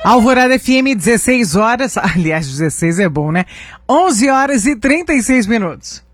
Alvorada FM, 16 horas, aliás, 16 é bom, né? 11 horas e 36 minutos.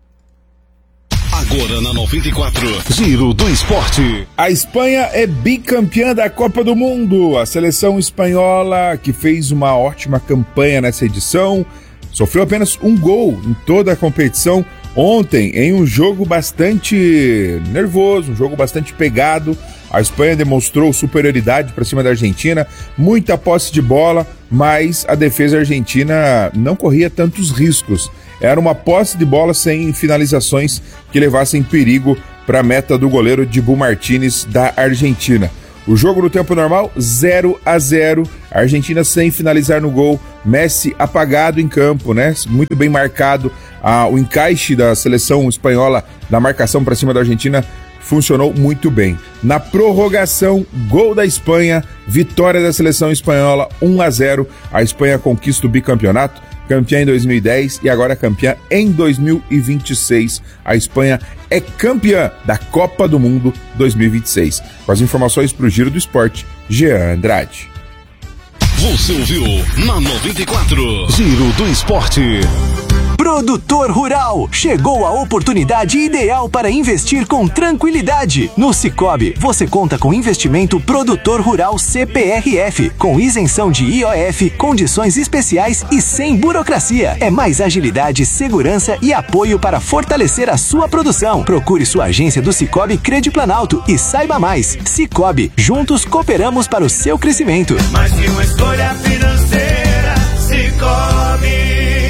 Agora na 94, Giro do Esporte. A Espanha é bicampeã da Copa do Mundo. A seleção espanhola, que fez uma ótima campanha nessa edição, sofreu apenas um gol em toda a competição ontem, em um jogo bastante nervoso, um jogo bastante pegado. A Espanha demonstrou superioridade para cima da Argentina, muita posse de bola, mas a defesa argentina não corria tantos riscos. Era uma posse de bola sem finalizações que levassem perigo para a meta do goleiro Dibu Martínez da Argentina. O jogo no tempo normal, 0-0, a Argentina sem finalizar no gol, Messi apagado em campo, né? Muito bem marcado. O encaixe da seleção espanhola na marcação para cima da Argentina funcionou muito bem. Na prorrogação, gol da Espanha, vitória da seleção espanhola, 1-0. A Espanha conquista o bicampeonato, campeã em 2010 e agora campeã em 2026. A Espanha é campeã da Copa do Mundo 2026. Com as informações para o Giro do Esporte, Jean Andrade. Você ouviu na 94, Giro do Esporte. Produtor Rural, chegou a oportunidade ideal para investir com tranquilidade. No Sicoob, você conta com investimento Produtor Rural CPRF, com isenção de IOF, condições especiais e sem burocracia. É mais agilidade, segurança e apoio para fortalecer a sua produção. Procure sua agência do Sicoob Crediplanalto e saiba mais. Sicoob, juntos cooperamos para o seu crescimento. Mais que uma escolha financeira, Sicoob.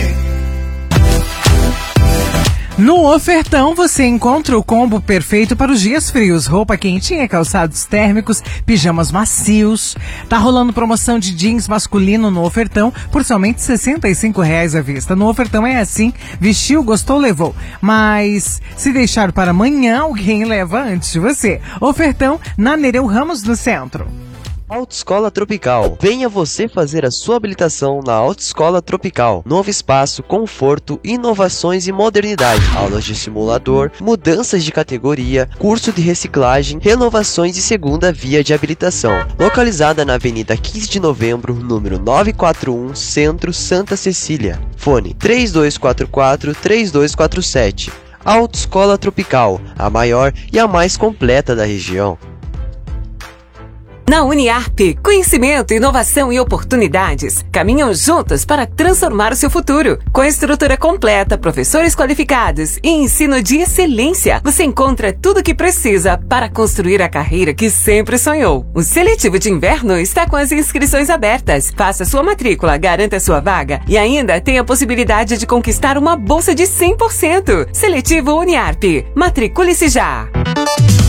No Ofertão você encontra o combo perfeito para os dias frios. Roupa quentinha, calçados térmicos, pijamas macios. Tá rolando promoção de jeans masculino no Ofertão por somente R$ 65,00 à vista. No Ofertão é assim, vestiu, gostou, levou. Mas se deixar para amanhã, alguém leva antes de você. Ofertão na Nereu Ramos no centro. Autoescola Tropical. Venha você fazer a sua habilitação na Autoescola Tropical. Novo espaço, conforto, inovações e modernidade. Aulas de simulador, mudanças de categoria, curso de reciclagem, renovações e segunda via de habilitação. Localizada na Avenida 15 de Novembro, número 941, Centro, Santa Cecília. Fone 3244-3247. Autoescola Tropical, a maior e a mais completa da região. Na Uniarp, conhecimento, inovação e oportunidades caminham juntos para transformar o seu futuro. Com estrutura completa, professores qualificados e ensino de excelência, você encontra tudo o que precisa para construir a carreira que sempre sonhou. O seletivo de inverno está com as inscrições abertas. Faça sua matrícula, garanta sua vaga e ainda tem a possibilidade de conquistar uma bolsa de 100%. Seletivo Uniarp. Matricule-se já!